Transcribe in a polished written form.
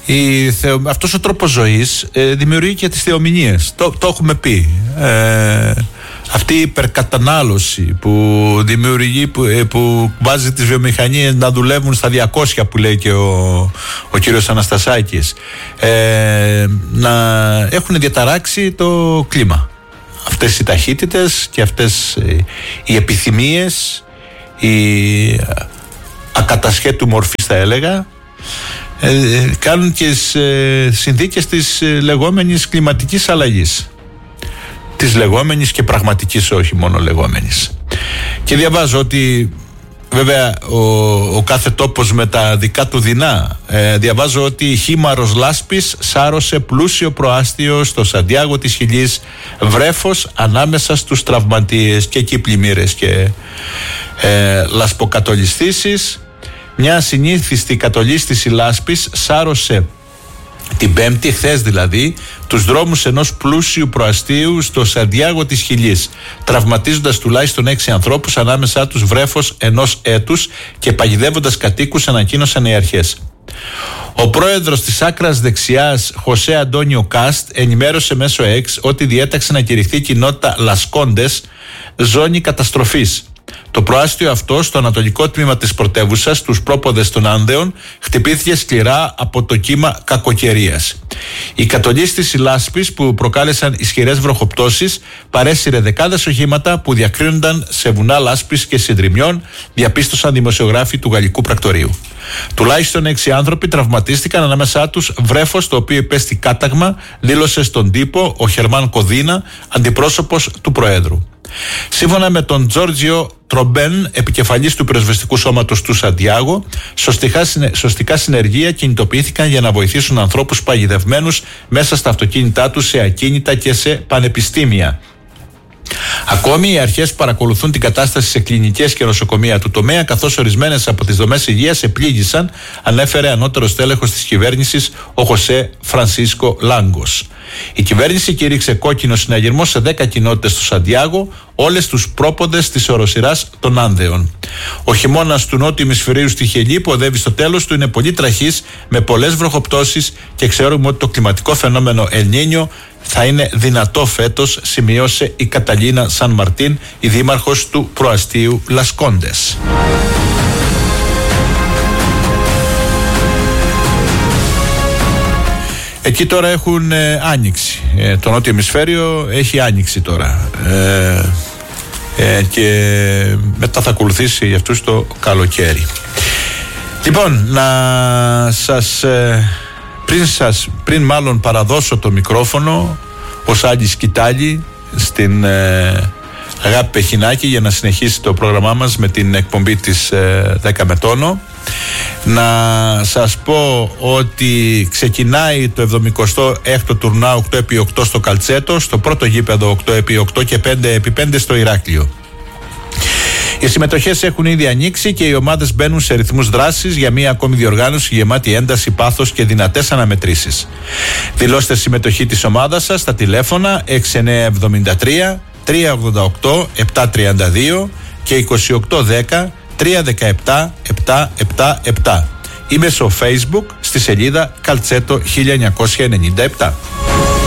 Αυτός ο τρόπος ζωής δημιουργεί και τις θεομηνίες. Το έχουμε πει. Αυτή η υπερκατανάλωση που δημιουργεί, που βάζει τις βιομηχανίες να δουλεύουν στα 200 που λέει και ο κύριος Αναστασάκης, να έχουν διαταράξει το κλίμα. Αυτές οι ταχύτητες και αυτές οι επιθυμίες, η ακατασχέτου μορφής θα έλεγα, κάνουν και συνθήκες της λεγόμενης κλιματικής αλλαγής. Της λεγόμενης και πραγματικής, όχι μόνο λεγόμενης. Και διαβάζω ότι βέβαια ο κάθε τόπος με τα δικά του δεινά. Διαβάζω ότι χήμαρος λάσπης σάρωσε πλούσιο προάστιο στο Σαντιάγο της Χιλής, βρέφος ανάμεσα στους τραυματίες, και εκεί πλημμύρες και λασποκατολιστήσεις. Μια συνήθιστη κατολίστηση λάσπης σάρωσε την Πέμπτη, χθες δηλαδή, τους δρόμους ενός πλούσιου προαστίου στο Σαντιάγο της Χιλής, τραυματίζοντας τουλάχιστον 6 ανθρώπους, ανάμεσά τους βρέφος ενός έτους, και παγιδεύοντας κατοίκους, ανακοίνωσαν οι αρχές. Ο πρόεδρος της άκρας δεξιάς, Χωσέ Αντώνιο Κάστ, ενημέρωσε μέσω X ότι διέταξε να κηρυχθεί η κοινότητα Λασκόντες ζώνη καταστροφής. Το προάστιο αυτό, στο ανατολικό τμήμα της πρωτεύουσας, στους πρόποδες των Άνδεων, χτυπήθηκε σκληρά από το κύμα κακοκαιρίας. Η κατολίστηση λάσπης, που προκάλεσαν ισχυρές βροχοπτώσεις, παρέσυρε δεκάδες οχήματα που διακρίνονταν σε βουνά λάσπης και συντριμιών, διαπίστωσαν δημοσιογράφοι του Γαλλικού Πρακτορείου. Τουλάχιστον 6 άνθρωποι τραυματίστηκαν, ανάμεσά τους βρέφος το οποίο υπέστη κάταγμα, δήλωσε στον τύπο ο Χερμάν Κοδίνα, αντιπρόσωπος του Προέδρου. Σύμφωνα με τον Τζόρτζιο Τρομπέν, επικεφαλής του πυροσβεστικού σώματος του Σαντιάγο, σωστικά συνεργεία κινητοποιήθηκαν για να βοηθήσουν ανθρώπους παγιδευμένους μέσα στα αυτοκίνητά τους, σε ακίνητα και σε πανεπιστήμια. Ακόμη, οι αρχές παρακολουθούν την κατάσταση σε κλινικές και νοσοκομεία του τομέα, καθώς ορισμένες από τις δομές υγείας επλήγησαν, ανέφερε ανώτερος τέλεχος της κυβέρνησης, ο Χωσέ Φρανσίσκο Λάγκος. Η κυβέρνηση κήρυξε κόκκινο συναγερμό σε 10 κοινότητες του Σαντιάγο, όλες τους πρόποδες της οροσειράς των Άνδεων. Ο χειμώνας του νότιου ημισφαιρίου στη Χιλή, που οδεύει στο τέλος του, είναι πολύ τραχής, με πολλές βροχοπτώσεις, και ξέρουμε ότι το κλιματικό φαινόμενο El Niño θα είναι δυνατό φέτος, σημείωσε η Καταλίνα Σαν Μαρτίν, η δήμαρχος του προαστίου Λασκόντες. Εκεί τώρα έχουν άνοιξη. Το νότιο ημισφαίριο έχει άνοιξη τώρα. Και μετά θα ακολουθήσει για αυτούς το καλοκαίρι. Λοιπόν, να σας πριν μάλλον παραδώσω το μικρόφωνο ως άλλη σκητάλη στην Αγάπη Πεχινάκη για να συνεχίσει το πρόγραμμά μας με την εκπομπή της 10 με τόνο, να σας πω ότι ξεκινάει το 76ο τουρνά 8x8 στο Καλτσέτο, στο πρώτο γήπεδο 8x8 και 5x5 στο Ηράκλειο. Οι συμμετοχές έχουν ήδη ανοίξει και οι ομάδες μπαίνουν σε ρυθμούς δράσης για μία ακόμη διοργάνωση γεμάτη ένταση, πάθος και δυνατές αναμετρήσεις. Δηλώστε συμμετοχή της ομάδας σας στα τηλέφωνα 6973 388 732 και 2810 317 777 ή μέσω Facebook στη σελίδα Καλτσέτο 1997.